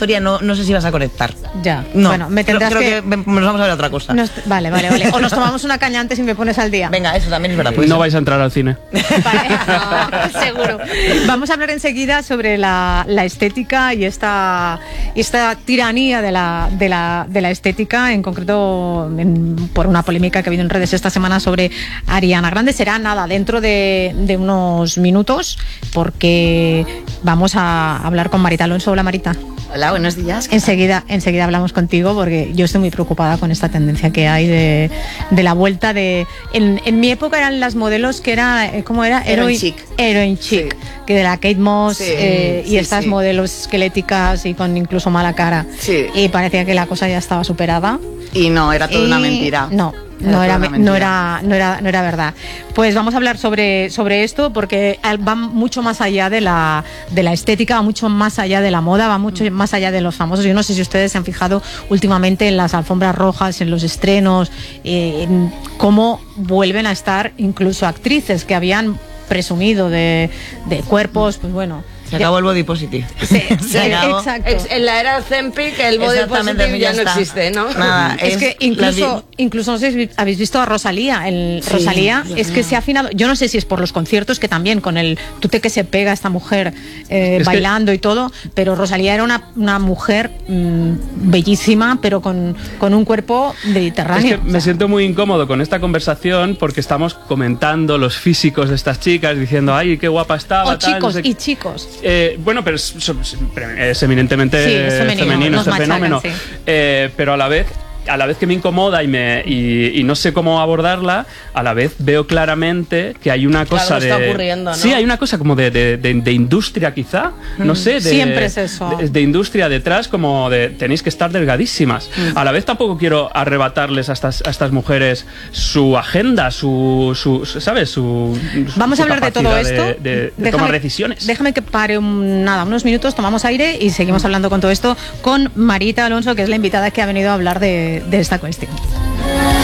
historia no sé si vas a conectar. Ya, no, bueno, me tendrás creo que nos vamos a ver otra cosa. Vale. O nos tomamos una caña antes y me pones al día. Venga, eso también es verdad. No vais a entrar al cine. Vale, seguro. Vamos a hablar enseguida sobre la estética y esta tiranía de la estética, en concreto por una polémica que ha habido en redes esta semana sobre Ariana Grande. Será nada, dentro de unos minutos, porque vamos a hablar con Marita Alonso. Hola, Marita. Hola, buenos días. Enseguida hablamos contigo, porque yo estoy muy preocupada con esta tendencia que hay de la vuelta de... En mi época eran las modelos que era... ¿Cómo era? Heroin Chic. Heroin Chic, sí. Que de la Kate Moss, sí, y estas modelos esqueléticas y con incluso mala cara. Sí. Y parecía que la cosa ya estaba superada. Y no, era toda una mentira. No era verdad. Pues vamos a hablar sobre esto, porque va mucho más allá de la estética, va mucho más allá de la moda, va mucho más allá de los famosos. Yo no sé si ustedes se han fijado últimamente en las alfombras rojas, en los estrenos, en cómo vuelven a estar incluso actrices que habían presumido de cuerpos, pues bueno. Se acabó el body positive. Sí, se acabó. Exacto. En la era Zempic el body positive ya no existe, ¿no? Nada, es que incluso no sé si habéis visto a Rosalía. Rosalía es que se ha afinado. Yo no sé si es por los conciertos, que también con el tute que se pega esta mujer bailando y todo, pero Rosalía era una mujer bellísima, pero con un cuerpo mediterráneo. Es que me siento muy incómodo con esta conversación, porque estamos comentando los físicos de estas chicas, diciendo, ay, qué guapa estaba. O tal, chicos, no sé... y chicos. Bueno, pero es eminentemente femenino este fenómeno. Sí. Pero a la vez que me incomoda y no sé cómo abordarla, a la vez veo claramente que hay una cosa está ocurriendo, ¿no? Sí, hay una cosa como de industria, quizá, no sé, siempre es eso. De industria detrás, como de tenéis que estar delgadísimas. A la vez tampoco quiero arrebatarles a estas mujeres su agenda, ¿sabes? Vamos a hablar de todo esto. De tomar decisiones. Déjame que pare unos minutos, tomamos aire y seguimos hablando con todo esto con Marita Alonso, que es la invitada que ha venido a hablar de esta cuestión.